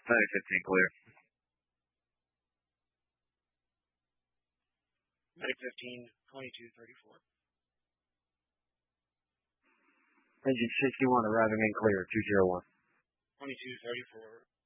9015 clear. Medic 15, 2234. Engine 61 arriving in clear, 201. 2234,